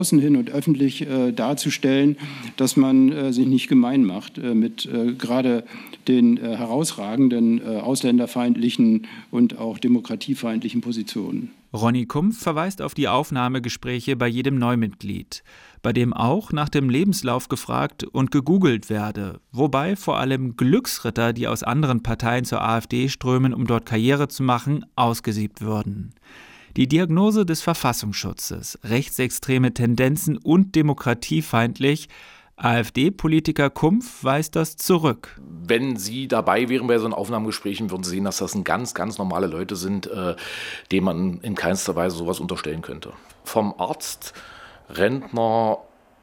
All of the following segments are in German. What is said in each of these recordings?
außen hin und öffentlich darzustellen, dass man sich nicht gemein macht mit gerade den herausragenden ausländerfeindlichen und auch demokratiefeindlichen Positionen. Ronny Kumpf verweist auf die Aufnahmegespräche bei jedem Neumitglied, bei dem auch nach dem Lebenslauf gefragt und gegoogelt werde, wobei vor allem Glücksritter, die aus anderen Parteien zur AfD strömen, um dort Karriere zu machen, ausgesiebt würden. Die Diagnose des Verfassungsschutzes, rechtsextreme Tendenzen und demokratiefeindlich, AfD-Politiker Kumpf weist das zurück. Wenn Sie dabei wären bei so einen Aufnahmegesprächen, würden Sie sehen, dass das ganz, ganz normale Leute sind, denen man in keinster Weise sowas unterstellen könnte. Vom Arzt, Rentner,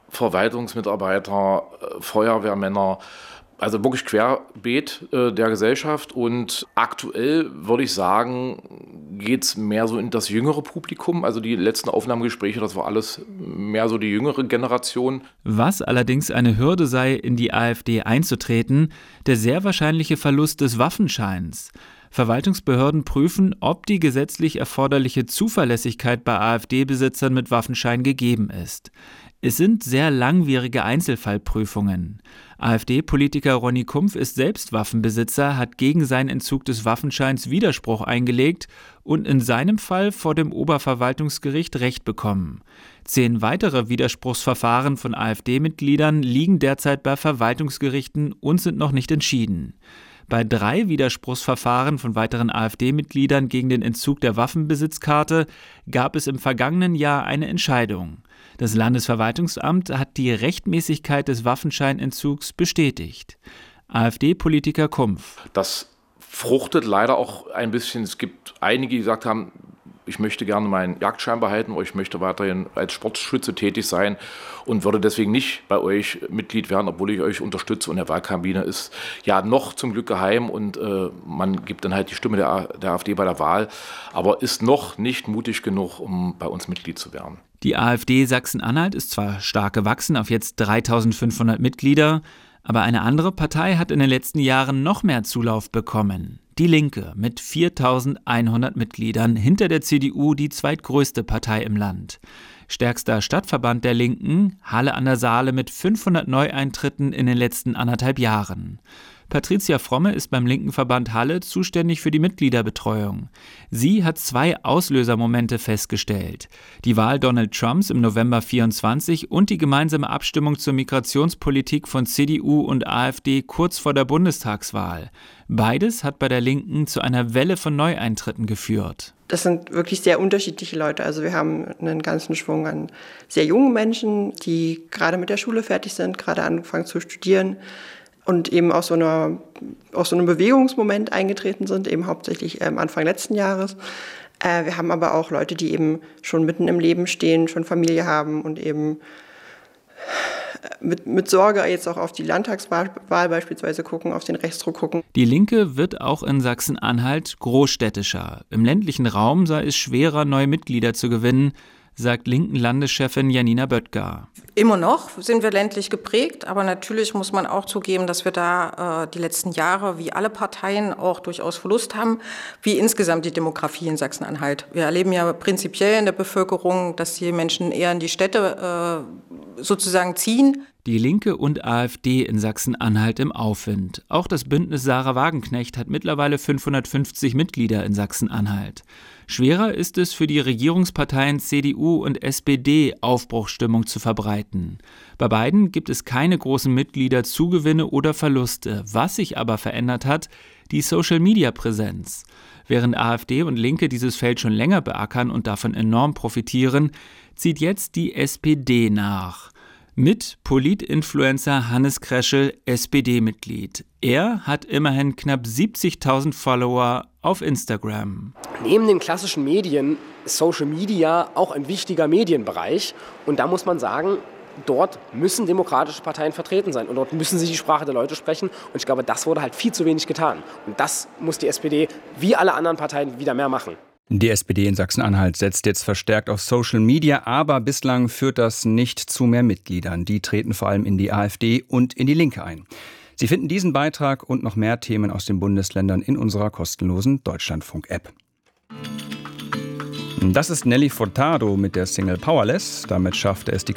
Verwaltungsmitarbeiter, Feuerwehrmänner, also wirklich querbeet der Gesellschaft. Und aktuell würde ich sagen, geht es mehr so in das jüngere Publikum. Also die letzten Aufnahmegespräche, das war alles mehr so die jüngere Generation. Was allerdings eine Hürde sei, in die AfD einzutreten, der sehr wahrscheinliche Verlust des Waffenscheins. Verwaltungsbehörden prüfen, ob die gesetzlich erforderliche Zuverlässigkeit bei AfD-Besitzern mit Waffenschein gegeben ist. Es sind sehr langwierige Einzelfallprüfungen. AfD-Politiker Ronny Kumpf ist selbst Waffenbesitzer, hat gegen seinen Entzug des Waffenscheins Widerspruch eingelegt und in seinem Fall vor dem Oberverwaltungsgericht Recht bekommen. 10 weitere Widerspruchsverfahren von AfD-Mitgliedern liegen derzeit bei Verwaltungsgerichten und sind noch nicht entschieden. Bei 3 Widerspruchsverfahren von weiteren AfD-Mitgliedern gegen den Entzug der Waffenbesitzkarte gab es im vergangenen Jahr eine Entscheidung. Das Landesverwaltungsamt hat die Rechtmäßigkeit des Waffenscheinentzugs bestätigt. AfD-Politiker Kumpf. Das fruchtet leider auch ein bisschen. Es gibt einige, die gesagt haben, ich möchte gerne meinen Jagdschein behalten oder ich möchte weiterhin als Sportschütze tätig sein und würde deswegen nicht bei euch Mitglied werden, obwohl ich euch unterstütze. Und der Wahlkabine ist ja noch zum Glück geheim und man gibt dann halt die Stimme der AfD bei der Wahl, aber ist noch nicht mutig genug, um bei uns Mitglied zu werden. Die AfD Sachsen-Anhalt ist zwar stark gewachsen auf jetzt 3.500 Mitglieder, aber eine andere Partei hat in den letzten Jahren noch mehr Zulauf bekommen. Die Linke mit 4.100 Mitgliedern, hinter der CDU die zweitgrößte Partei im Land. Stärkster Stadtverband der Linken, Halle an der Saale mit 500 Neueintritten in den letzten 1,5 Jahren. Patricia Fromme ist beim linken Verband Halle zuständig für die Mitgliederbetreuung. Sie hat 2 Auslösermomente festgestellt. Die Wahl Donald Trumps im November 24 und die gemeinsame Abstimmung zur Migrationspolitik von CDU und AfD kurz vor der Bundestagswahl. Beides hat bei der Linken zu einer Welle von Neueintritten geführt. Das sind wirklich sehr unterschiedliche Leute. Also wir haben einen ganzen Schwung an sehr jungen Menschen, die gerade mit der Schule fertig sind, gerade angefangen zu studieren und eben aus so einem Bewegungsmoment eingetreten sind, eben hauptsächlich Anfang letzten Jahres. Wir haben aber auch Leute, die eben schon mitten im Leben stehen, schon Familie haben und eben mit Sorge jetzt auch auf die Landtagswahl beispielsweise gucken, auf den Rechtsruck gucken. Die Linke wird auch in Sachsen-Anhalt großstädtischer. Im ländlichen Raum sei es schwerer, neue Mitglieder zu gewinnen, sagt linken Landeschefin Janina Böttger. Immer noch sind wir ländlich geprägt, aber natürlich muss man auch zugeben, dass wir da die letzten Jahre, wie alle Parteien, auch durchaus Verlust haben, wie insgesamt die Demografie in Sachsen-Anhalt. Wir erleben ja prinzipiell in der Bevölkerung, dass die Menschen eher in die Städte sozusagen ziehen. Die Linke und AfD in Sachsen-Anhalt im Aufwind. Auch das Bündnis Sarah Wagenknecht hat mittlerweile 550 Mitglieder in Sachsen-Anhalt. Schwerer ist es für die Regierungsparteien CDU und SPD, Aufbruchsstimmung zu verbreiten. Bei beiden gibt es keine großen Mitgliederzugewinne oder Verluste. Was sich aber verändert hat, die Social-Media-Präsenz. Während AfD und Linke dieses Feld schon länger beackern und davon enorm profitieren, zieht jetzt die SPD nach. Mit Polit-Influencer Hannes Kreschel, SPD-Mitglied. Er hat immerhin knapp 70.000 Follower auf Instagram. Neben den klassischen Medien ist Social Media auch ein wichtiger Medienbereich. Und da muss man sagen, dort müssen demokratische Parteien vertreten sein. Und dort müssen sie die Sprache der Leute sprechen. Und ich glaube, das wurde halt viel zu wenig getan. Und das muss die SPD, wie alle anderen Parteien, wieder mehr machen. Die SPD in Sachsen-Anhalt setzt jetzt verstärkt auf Social Media, aber bislang führt das nicht zu mehr Mitgliedern. Die treten vor allem in die AfD und in die Linke ein. Sie finden diesen Beitrag und noch mehr Themen aus den Bundesländern in unserer kostenlosen Deutschlandfunk-App. Das ist Nelly Furtado mit der Single Powerless. Damit schaffte es die